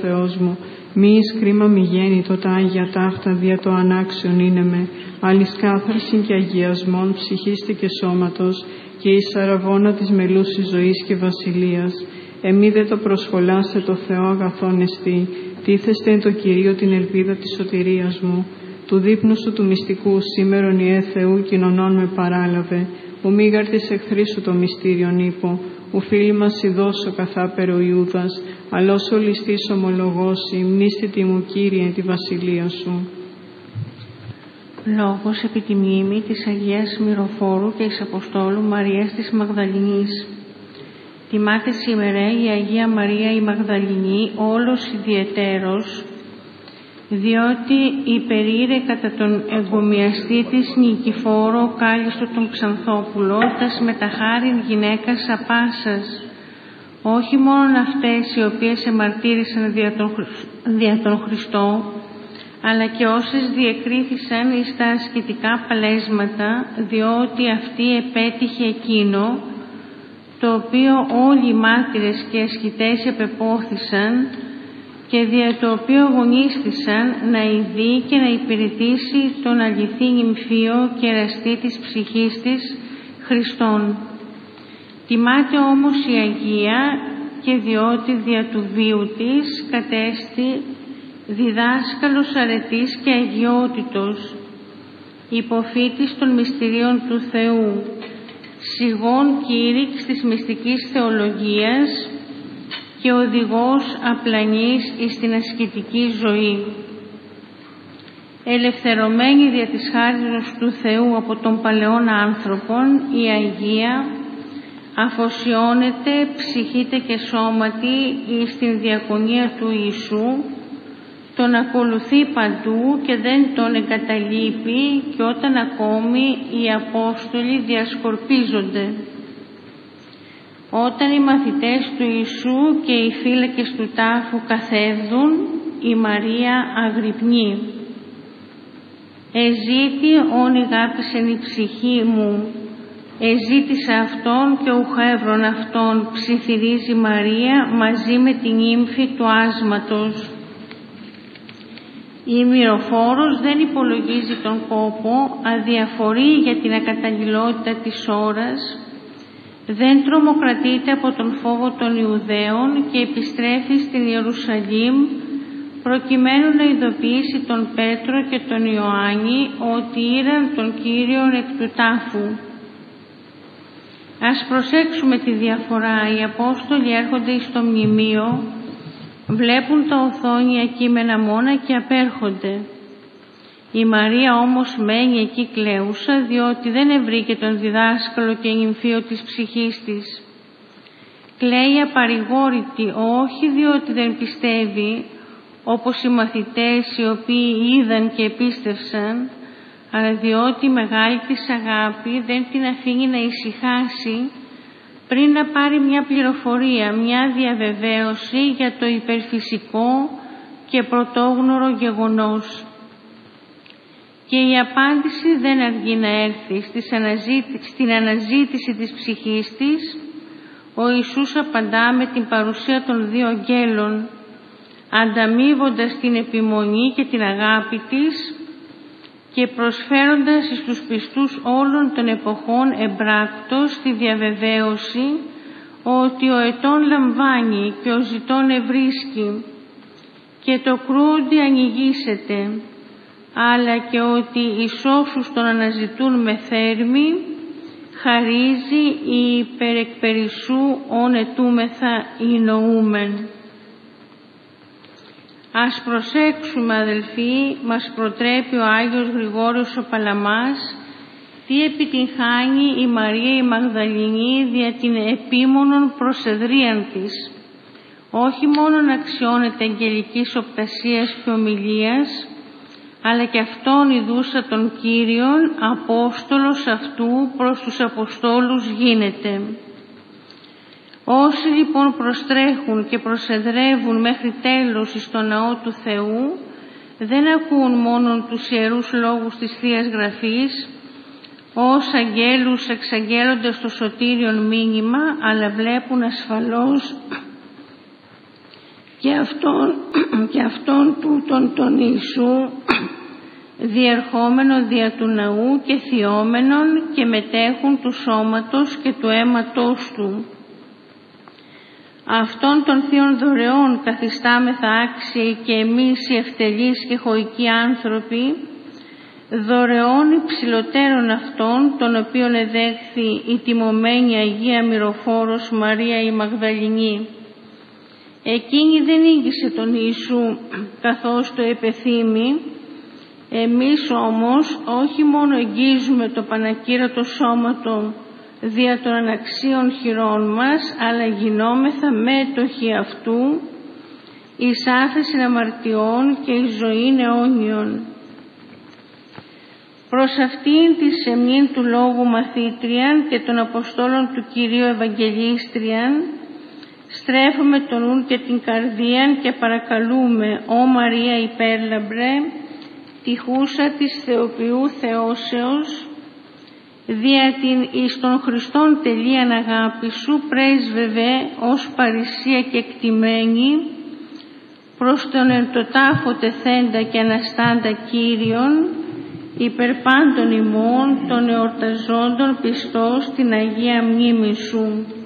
Θεός μου, μη εις κρίμα μη γέννητο τα Άγια ταύτα δια το ανάξιον είναι με, άλλης κάθαρσιν και αγιασμών ψυχίστη και σώματος, και εις αραβώνα της μελούσης ζωής και βασιλείας. Εμεί δε το προσχολάστε το Θεό αγαθόν εστί, τίθεστε εν το Κυρίο την ελπίδα της σωτηρίας μου. Του δείπνου σου του μυστικού σήμερον Ιε Θεού κοινωνών με παράλαβε, ο μήγαρ της εχθρής σου το μυστήριον είπω, ου φίλοι μας ειδώσω καθάπερο Ιούδας, αλλός ο ληστής ομολογώσει, μνήστητη μου Κύριε τη βασιλεία σου. Λόγος επί τη μνήμη της Αγίας Μυροφόρου και εις Αποστόλου Μαρίας της Μαγδαληνής. Τιμάται σήμερα η Αγία Μαρία η Μαγδαληνή όλος ιδιαιτέρως, διότι υπερήρε κατά τον εγκομιαστή της Νικηφόρο κάλιστο τον Ξανθόπουλο, τας με τα χάριν γυναίκας απάσας, όχι μόνο αυτές οι οποίες εμαρτύρησαν δια τον Χριστό, αλλά και όσες διεκρίθησαν εις τα ασκητικά παλέσματα, διότι αυτή επέτυχε εκείνο, το οποίο όλοι οι μάρτυρες και ασκητές επεπόθησαν και δια το οποίο αγωνίστησαν να ειδεί και να υπηρετήσει τον αληθή νυμφίο και εραστή της ψυχής της Χριστόν. Τιμάται όμως η Αγία και διότι δια του βίου της κατέστη διδάσκαλος αρετής και αγιότητος, υποφύτης των μυστηρίων του Θεού, σιγών κήρυξ της μυστικής θεολογίας και οδηγός απλανής εις την ασκητική ζωή. Ελευθερωμένη δια της χάριτος του Θεού από των παλαιών άνθρωπων, η Αγία αφοσιώνεται ψυχήτε και σώματι εις την διακονία του Ιησού, τον ακολουθεί παντού και δεν τον εγκαταλείπει και όταν ακόμη οι Απόστολοι διασκορπίζονται. Όταν οι μαθητές του Ιησού και οι φύλακες του τάφου καθεύδουν, η Μαρία αγρυπνεί. «Εζήτη όν ηγάπησεν η ψυχή μου, εζήτησα Αυτόν και ουχεύρον Αυτόν», ψιθυρίζει η Μαρία μαζί με την ύμφη του άσματος. Η Μυροφόρος δεν υπολογίζει τον κόπο, αδιαφορεί για την ακαταλληλότητα της ώρας, δεν τρομοκρατείται από τον φόβο των Ιουδαίων και επιστρέφει στην Ιερουσαλήμ προκειμένου να ειδοποιήσει τον Πέτρο και τον Ιωάννη ότι είδαν τον Κύριον εκ του τάφου. Ας προσέξουμε τη διαφορά. Οι Απόστολοι έρχονται στο μνημείο, βλέπουν τα οθόνια κείμενα μόνα και απέρχονται. Η Μαρία όμως μένει εκεί κλαίουσα, διότι δεν ευρήκε τον διδάσκαλο και νυμφίο της ψυχής της. Κλαίει απαρηγόρητη, όχι διότι δεν πιστεύει, όπως οι μαθητές οι οποίοι είδαν και επίστευσαν, αλλά διότι η μεγάλη της αγάπη δεν την αφήνει να ησυχάσει πριν να πάρει μια πληροφορία, μια διαβεβαίωση για το υπερφυσικό και πρωτόγνωρο γεγονός. Και η απάντηση δεν αργεί να έρθει. Στην αναζήτηση της ψυχής της, ο Ιησούς απαντά με την παρουσία των δύο αγγέλων, ανταμείβοντας την επιμονή και την αγάπη της και προσφέροντας στους πιστούς όλων των εποχών εμπράκτος τη διαβεβαίωση ότι ο ετών λαμβάνει και ο ζητών ευρίσκει και το κρούοντι ανοιγήσεται, αλλά και ότι εις όσους τον αναζητούν με θέρμη χαρίζει η υπερεκπερισσού ον ετούμεθα ηνοούμεν. Ας προσέξουμε, αδελφοί, μας προτρέπει ο Άγιος Γρηγόριος ο Παλαμάς, τι επιτυγχάνει η Μαρία η Μαγδαληνή δια την επίμονον προσεδρίαν της. Όχι μόνον αξιώνεται αγγελικής οπτασίας και ομιλίας, αλλά και αυτόν ειδούσα των Κύριων, Απόστολος αυτού προς τους Αποστόλους γίνεται. Όσοι λοιπόν προστρέχουν και προσεδρεύουν μέχρι τέλος στο ναό του Θεού, δεν ακούν μόνον τους ιερούς λόγους της Θείας Γραφής, ως αγγέλους εξαγγέλλοντας το σωτήριον μήνυμα, αλλά βλέπουν ασφαλώς και αυτόν τούτον τον Ιησού, διερχόμενο δια του ναού και θειόμενον και μετέχουν του σώματος και του αίματος του. Αυτών των θείων δωρεών καθιστάμεθα άξιοι και εμείς οι ευτελείς και χωικοί άνθρωποι, δωρεών υψηλωτέρων αυτών, των οποίων εδέχθη η τιμωμένη Αγία Μυροφόρος Μαρία η Μαγδαληνή. Εκείνη δεν ήγησε τον Ιησού καθώς το επεθύμη. Εμείς όμως όχι μόνο εγγίζουμε το πανακύρατο σώμα του δια των αναξίων χειρών μας, αλλά γινόμεθα μέτοχοι αυτού εις άφεσιν αμαρτιών και εις ζωήν αιώνιον. Προς αυτήν τη σεμνήν του λόγου μαθήτριαν και των Αποστόλων του Κυρίου Ευαγγελίστριαν, στρέφουμε τον νουν και την καρδίαν και παρακαλούμε, «Ω Μαρία υπέρλαμπρε, τυχούσα της Θεοποιού Θεώσεως, δια την εις των Χριστών τελείαν αγάπη σου πρέσβευε ως παρησία και εκτιμένη προς τον εν το τάφο τεθέντα και αναστάντα Κύριον, υπερ πάντων ημών των εορταζόντων πιστός την Αγία μνήμη σου».